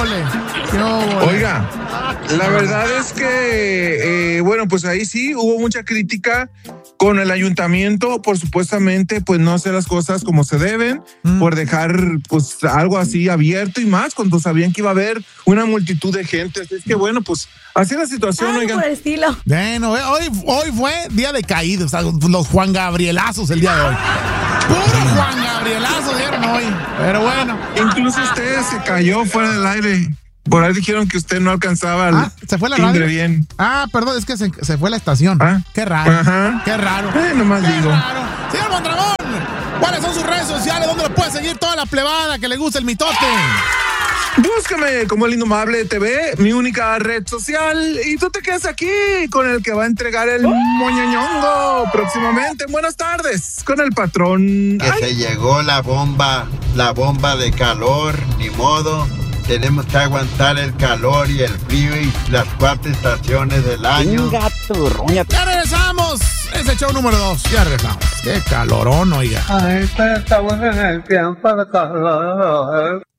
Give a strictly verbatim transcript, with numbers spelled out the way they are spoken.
óvole? ¿Qué óvole? Oiga, la verdad es que, eh, bueno, pues ahí sí hubo mucha crítica con el ayuntamiento por supuestamente pues no hacer las cosas como se deben, mm. por dejar pues algo así abierto y más cuando sabían que iba a haber una multitud de gente. Así es que bueno, pues así es la situación. Algo oigan. por el estilo. Bueno, hoy, hoy fue día de caídos, los Juan Gabrielazos el día de hoy. Puro Juan Gabrielazo dieron hoy, pero bueno. Incluso usted se cayó fuera del aire. Por ahí dijeron que usted no alcanzaba el ah, ¿se fue la timbre radio? bien. Ah, perdón, es que se, se fue la estación. ¿Ah? Qué raro. Ajá. Qué raro. Eh, nomás Qué digo. raro. Señor Mondragón, ¿cuáles son sus redes sociales? ¿Dónde lo puede seguir toda la plebada que le gusta el mitote? Búscame como El Indomable T V, mi única red social, y tú te quedas aquí con el que va a entregar el moñoñongo próximamente. Buenas tardes, con el patrón. Que Ay. se llegó la bomba, la bomba de calor, ni modo. Tenemos que aguantar el calor y el frío y las cuatro estaciones del año. Ya regresamos. Ese show número dos. Ya regresamos. Qué calorón, oiga. Ahí estamos en el tiempo de calor.